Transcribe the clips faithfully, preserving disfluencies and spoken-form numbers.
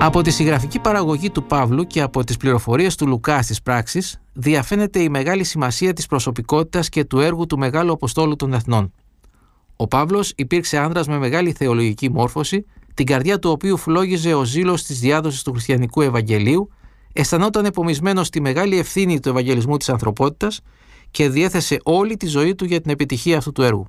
Από τη συγγραφική παραγωγή του Παύλου και από τις πληροφορίες του Λουκά στις πράξεις διαφαίνεται η μεγάλη σημασία της προσωπικότητας και του έργου του Μεγάλου Αποστόλου των Εθνών. Ο Παύλος υπήρξε άνδρας με μεγάλη θεολογική μόρφωση, την καρδιά του οποίου φλόγιζε ο ζήλος της διάδοσης του χριστιανικού Ευαγγελίου, αισθανόταν επομισμένος στη μεγάλη ευθύνη του Ευαγγελισμού της ανθρωπότητας και διέθεσε όλη τη ζωή του για την επιτυχία αυτού του έργου.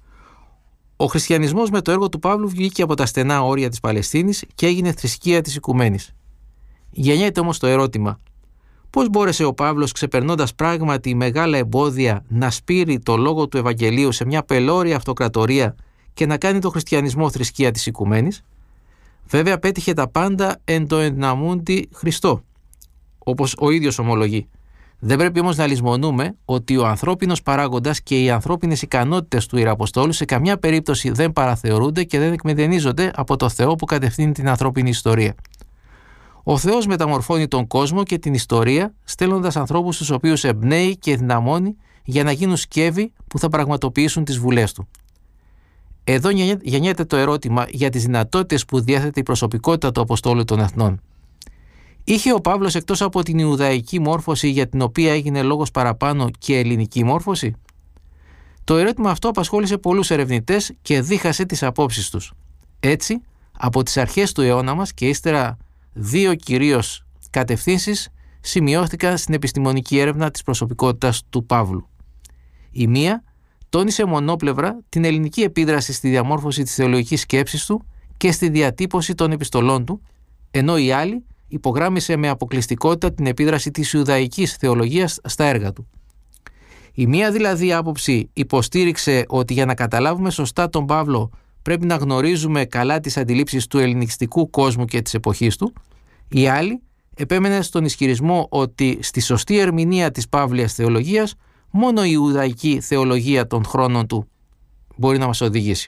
Ο χριστιανισμός με το έργο του Παύλου βγήκε από τα στενά όρια της Παλαιστίνης και έγινε θρησκεία της οικουμένης. Γεννιέται όμως το ερώτημα: πώς μπόρεσε ο Παύλος, ξεπερνώντας πράγματι μεγάλα εμπόδια, να σπείρει το λόγο του Ευαγγελίου σε μια πελώρια αυτοκρατορία και να κάνει το χριστιανισμό θρησκεία της οικουμένης? Βέβαια πέτυχε τα πάντα εν το ενδυναμούντι Χριστό, όπως ο ίδιος ομολογεί. Δεν πρέπει όμως να λησμονούμε ότι ο ανθρώπινος παράγοντας και οι ανθρώπινες ικανότητες του Ιεραποστόλου σε καμιά περίπτωση δεν παραθεωρούνται και δεν εκμεδενίζονται από το Θεό που κατευθύνει την ανθρώπινη ιστορία. Ο Θεός μεταμορφώνει τον κόσμο και την ιστορία, στέλνοντας ανθρώπους τους οποίους εμπνέει και δυναμώνει για να γίνουν σκεύη που θα πραγματοποιήσουν τις βουλές του. Εδώ γεννιέται το ερώτημα για τις δυνατότητες που διέθετε η προσωπικότητα του Αποστόλου των Εθνών. Είχε ο Παύλος, εκτός από την Ιουδαϊκή μόρφωση για την οποία έγινε λόγος παραπάνω, και ελληνική μόρφωση? Το ερώτημα αυτό απασχόλησε πολλούς ερευνητές και δίχασε τις απόψεις τους. Έτσι, από τις αρχές του αιώνα μας και ύστερα δύο κυρίως κατευθύνσεις σημειώθηκαν στην επιστημονική έρευνα της προσωπικότητας του Παύλου. Η μία τόνισε μονόπλευρα την ελληνική επίδραση στη διαμόρφωση της θεολογικής σκέψης του και στη διατύπωση των επιστολών του, ενώ η άλλη υπογράμμισε με αποκλειστικότητα την επίδραση της Ιουδαϊκής θεολογίας στα έργα του. Η μία δηλαδή άποψη υποστήριξε ότι για να καταλάβουμε σωστά τον Παύλο πρέπει να γνωρίζουμε καλά τις αντιλήψεις του ελληνιστικού κόσμου και της εποχής του. Η άλλη επέμενε στον ισχυρισμό ότι στη σωστή ερμηνεία της Παύλιας θεολογίας μόνο η Ιουδαϊκή θεολογία των χρόνων του μπορεί να μας οδηγήσει.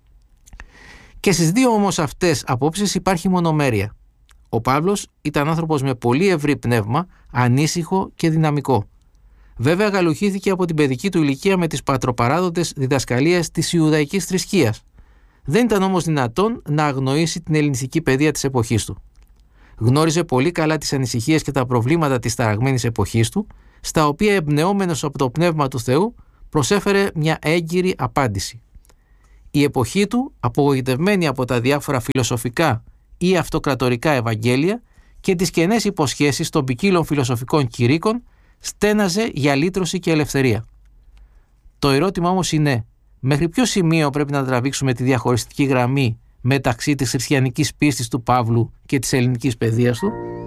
Και στις δύο όμως αυτές απόψεις υπάρχει μονομέρεια. Ο Παύλος ήταν άνθρωπος με πολύ ευρύ πνεύμα, ανήσυχο και δυναμικό. Βέβαια γαλουχήθηκε από την παιδική του ηλικία με τις πατροπαράδοτες διδασκαλίες της Ιουδαϊκής θρησκείας. Δεν ήταν όμως δυνατόν να αγνοήσει την ελληνιστική παιδεία της εποχής του. Γνώριζε πολύ καλά τις ανησυχίες και τα προβλήματα της ταραγμένης εποχής του, στα οποία εμπνεόμενος από το Πνεύμα του Θεού προσέφερε μια έγκυρη απάντηση. Η εποχή του, απογοητευμένη από τα διάφορα φιλοσοφικά ή αυτοκρατορικά Ευαγγέλια και τις κενές υποσχέσεις των ποικίλων φιλοσοφικών κηρύκων, στέναζε για λύτρωση και ελευθερία. Το ερώτημα όμως είναι, μέχρι ποιο σημείο πρέπει να τραβήξουμε τη διαχωριστική γραμμή μεταξύ της χριστιανικής πίστης του Παύλου και της ελληνικής παιδείας του?